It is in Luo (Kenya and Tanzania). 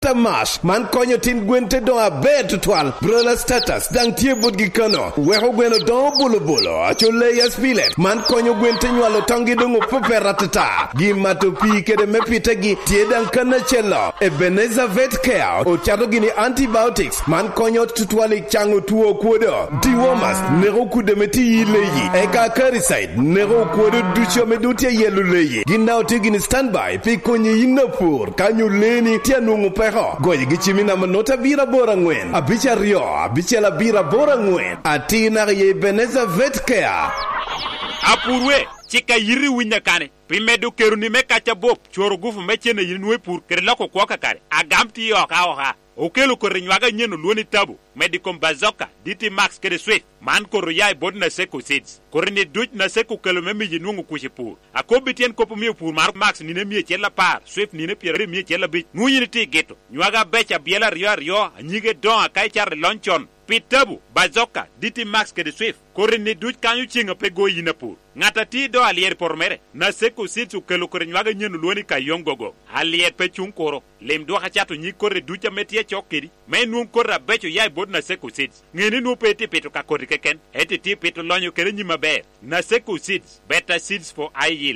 Tamash, man konyo tin gwente don a bed twal, brola status, dang tie bud gi kano, weho gweno don bolo, achule ya spilet, man konyo gwente nywalo tongi dungu pupe ratata, gi matopi kede mepite gi tie dang kana chelo, Ebenezer Vet Care, o chato gini antibiotics, man konyo tutwali chango tuo kuodo, Dewormers, nero kude meti yileyi, eka Caricide, nero kuodo ducho medutia yelu leyi, gina otigini standby, pi konye inapur, kanyo leni, tia nungu pe goye gichimina manota bira bora ngwen abicha rio abicha bira bora ngwen atina ye Ebenezer Vet Care apurwe chika yiri winya kane pimedu keruni mekacha bop choro gufu mechene yinwe pur kerlako kwa kare agamti yo ka okelo ko rinywaga nyeno luoni tabu medicom bazoka diti max kede swift man ko royai bod na seko seeds korni duj na seko kelo memi jinungu kushipur akobitien kopo mi pur mar max ni ne mi chela par swift ni ne pierre mi chela bi nguyini ti geto nywaga becha biela rio anyige don akai char lonchon pitabu bazoka diti max kede swift korni duj kanyu chinga pego yinapur ngata ti do alier pormere na seko seeds kelo ko rinywaga nyeno luoni kayongogo alier pe chunkoro lem do hachato nyi korre duja metie chokeri menun korra becho yai bod na seko seeds ngeni nu peti peto ka kodi keken eti ti peto lonyo kere nyima ber na seko seeds better seeds for eye